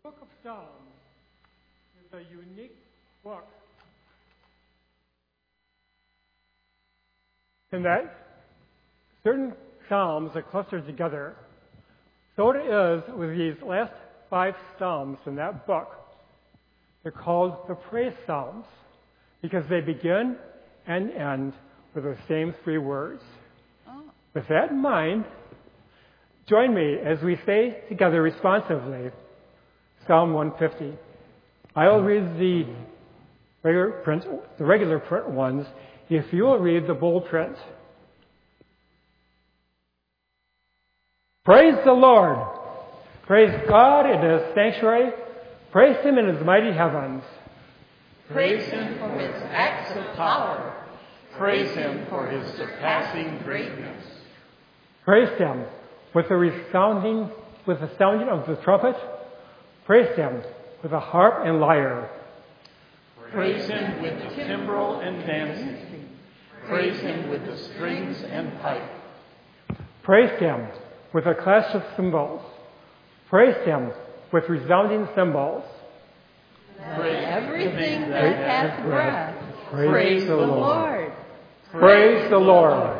Book of Psalms is a unique book in that certain psalms are clustered together. So it is with these last 5 psalms in that book. They're called the praise psalms because they begin and end with the same 3 words. Oh. With that in mind, join me as we say together responsively Psalm 150. I'll read the regular print ones, if you will read the bold print. Praise the Lord. Praise God in His sanctuary. Praise Him in His mighty heavens. Praise Him for His acts of power. Praise Him for His surpassing greatness. Praise Him with the sounding of the trumpet. Praise Him with the harp and lyre. Praise Him with the timbrel and dancing. Praise Him with the strings and pipe. Praise Him with a clash of cymbals. Praise Him with resounding cymbals. Praise everything that hath breath. Praise the Lord. Praise the Lord.